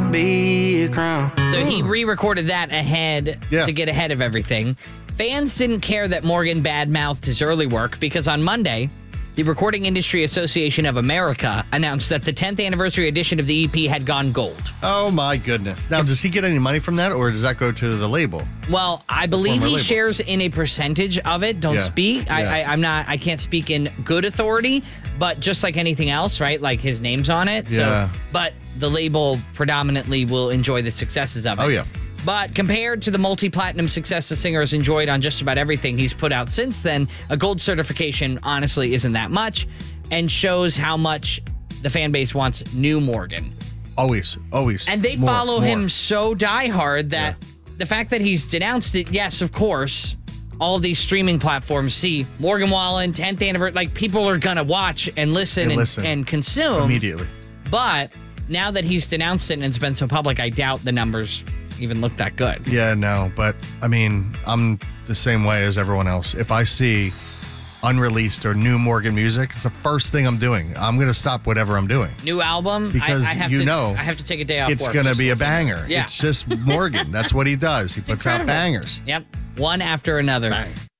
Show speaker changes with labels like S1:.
S1: be a crown.
S2: So he re-recorded that ahead to get ahead of everything. Fans didn't care that Morgan badmouthed his early work because on Monday, the Recording Industry Association of America announced that the 10th anniversary edition of the EP had gone gold.
S3: Oh, my goodness. Now, does he get any money from that, or does that go to the label?
S2: Well, I believe he shares in a percentage of it. Don't speak. I can't speak in good authority, but just like anything else, right? Like his name's on it. So, but the label predominantly will enjoy the successes of it.
S3: Oh, yeah.
S2: But compared to the multi-platinum success the singer has enjoyed on just about everything he's put out since then, a gold certification honestly isn't that much and shows how much the fan base wants new Morgan.
S3: Always.
S2: And they follow him so diehard that the fact that he's denounced it, yes, of course, all these streaming platforms see Morgan Wallen, 10th anniversary, like people are going to watch and listen and consume.
S3: Immediately.
S2: But now that he's denounced it and it's been so public, I doubt the numbers even look that good.
S3: Yeah, no, but I mean, I'm the same way as everyone else. If I see unreleased or new Morgan music, it's the first thing I'm doing. I'm going to stop whatever I'm doing.
S2: New album?
S3: Because
S2: I have to take a day off
S3: it's
S2: work.
S3: It's going to be a banger.
S2: Yeah.
S3: It's just Morgan. That's what he does. He puts out bangers.
S2: Yep. One after another.
S3: Bang.